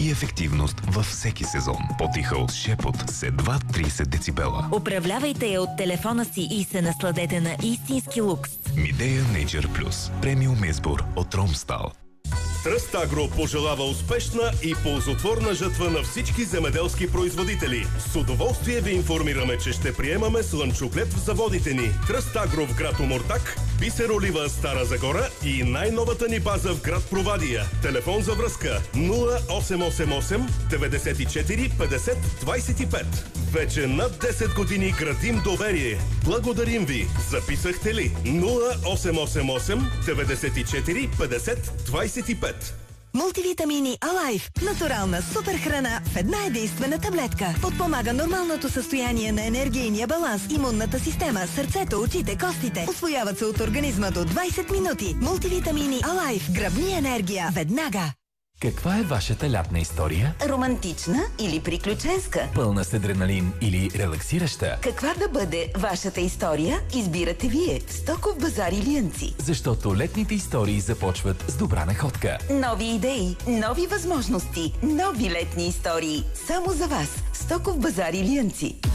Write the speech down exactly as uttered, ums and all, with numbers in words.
и ефективност във всеки сезон. По-тиха от шепот с едва трийсет децибела. Управлявайте я от телефона си и се насладете на истински лукс. Midea Nature Plus. Премиум избор от Ромстал. Тръст Агро пожелава успешна и ползотворна жатва на всички земеделски производители. С удоволствие ви информираме, че ще приемаме слънчоглед в заводите ни. Тръст Агро в град Омуртаг, Бисер Олива Стара Загора и най-новата ни база в град Провадия. Телефон за връзка нула осем осем осем деветдесет и четири петдесет двадесет и пет. Вече над десет години градим доверие. Благодарим ви. Записахте ли? нула осем осем осем деветдесет и четири петдесет двадесет и пет. Мултивитамини Алайф. Натурална супер храна в една единствена таблетка. Подпомага нормалното състояние на енергийния баланс, имунната система, сърцето, очите, костите. Усвояват се от организма до двадесет минути. Мултивитамини Алайф. Гръбни енергия. Веднага. Каква е вашата лятна история? Романтична или приключенска? Пълна с адреналин или релаксираща? Каква да бъде вашата история? Избирате вие. Стоков базар Илиянци. Защото летните истории започват с добра находка. Нови идеи, нови възможности, нови летни истории. Само за вас. Стоков базар Илиянци.